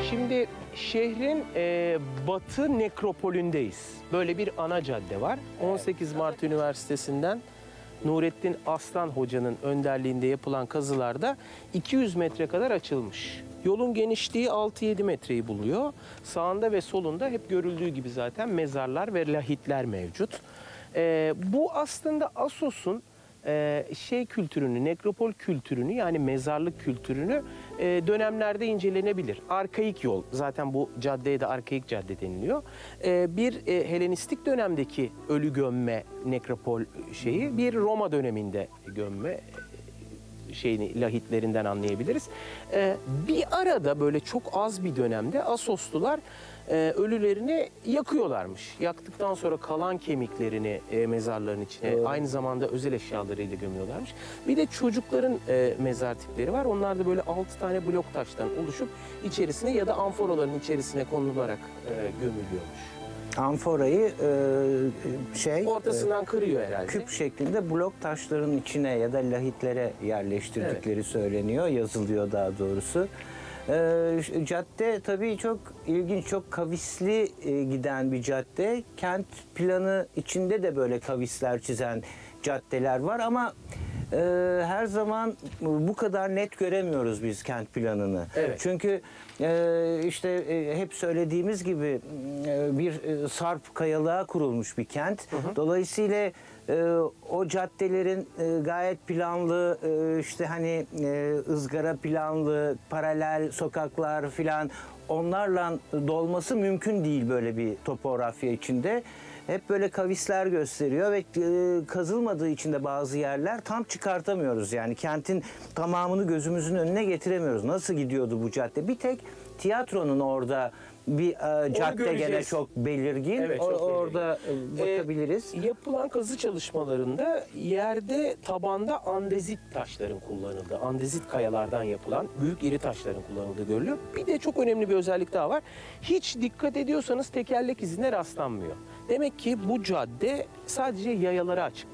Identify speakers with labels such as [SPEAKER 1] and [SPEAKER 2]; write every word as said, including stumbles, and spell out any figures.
[SPEAKER 1] Şimdi şehrin e, batı nekropolündeyiz. Böyle bir ana cadde var. on sekiz Mart Üniversitesi'nden Nurettin Aslan Hoca'nın önderliğinde yapılan kazılarda iki yüz metre kadar açılmış. Yolun genişliği altı yedi metreyi buluyor. Sağında ve solunda hep görüldüğü gibi zaten mezarlar ve lahitler mevcut. E, bu aslında Assos'un e, şey kültürünü, nekropol kültürünü yani mezarlık kültürünü e, dönemlerde incelenebilir. Arkaik yol, zaten bu caddeye de arkaik cadde deniliyor. E, bir e, Helenistik dönemdeki ölü gömme nekropol şeyi, bir Roma döneminde gömme şeyini lahitlerinden anlayabiliriz. Ee, bir arada böyle çok az bir dönemde Assoslular e, ölülerini yakıyorlarmış. Yaktıktan sonra kalan kemiklerini e, mezarların içine evet. aynı zamanda özel eşyalarıyla gömüyorlarmış. Bir de çocukların e, mezar tipleri var. Onlar da böyle altı tane blok taştan oluşup içerisine ya da amforaların içerisine konularak e, gömülüyormuş.
[SPEAKER 2] Amforayı e, şey
[SPEAKER 1] ortasından
[SPEAKER 2] e,
[SPEAKER 1] kırıyor herhalde.
[SPEAKER 2] Küp şeklinde blok taşların içine ya da lahitlere yerleştirdikleri evet. söyleniyor, yazılıyor daha doğrusu. E, cadde tabii çok ilginç, çok kavisli e, giden bir cadde. Kent planı içinde de böyle kavisler çizen caddeler var ama e, her zaman bu kadar net göremiyoruz biz kent planını.
[SPEAKER 1] Evet.
[SPEAKER 2] Çünkü e, işte e, hep söylediğimiz gibi e, bir e, sarp kayalığa kurulmuş bir kent. Hı hı. Dolayısıyla e, o caddelerin e, gayet planlı, e, işte hani e, ızgara planlı, paralel sokaklar filan onlarla dolması mümkün değil böyle bir topografya içinde. Hep böyle kavisler gösteriyor ve e, kazılmadığı için de bazı yerler tam çıkartamıyoruz. Yani kentin tamamını gözümüzün önüne getiremiyoruz. Nasıl gidiyordu bu cadde? Bir tek tiyatronun orada bir e, cadde gene çok belirgin.
[SPEAKER 1] Evet,
[SPEAKER 2] o,
[SPEAKER 1] çok belirgin.
[SPEAKER 2] Orada e, bakabiliriz.
[SPEAKER 1] E, yapılan kazı çalışmalarında yerde tabanda andezit taşların kullanıldığı, andezit kayalardan yapılan büyük iri taşların kullanıldığı görülüyor. Bir de çok önemli bir özellik daha var. Hiç dikkat ediyorsanız tekerlek izine rastlanmıyor. Demek ki bu cadde sadece yayalara açık.